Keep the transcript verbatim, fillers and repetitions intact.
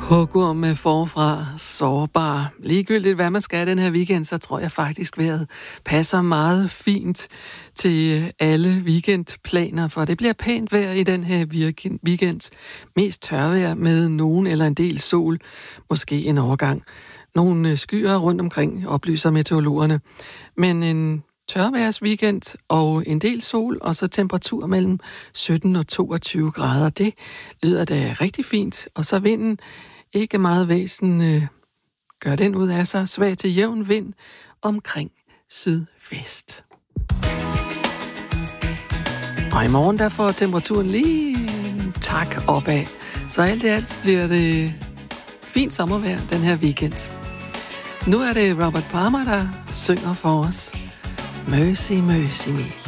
Hugorm med forfra sårbar. Ligegyldigt hvad man skal den her weekend, så tror jeg faktisk vejret passer meget fint til alle weekendplaner, for det bliver pænt vejr i den her weekend. Mest tørvejr med nogen eller en del sol, måske en overgang. Nogle skyer rundt omkring, oplyser meteorologerne. Men en tørværs weekend og en del sol, og så temperatur mellem sytten og toogtyve grader. Det lyder da rigtig fint. Og så vinden, ikke meget væsen, øh, gør den ud af sig. Svag til jævn vind omkring sydvest. Og i morgen der får temperaturen lige tak opad. Så alt i alt bliver det fint sommervejr den her weekend. Nu er det Robert Palmer, der synger for os. Mercy, mercy me.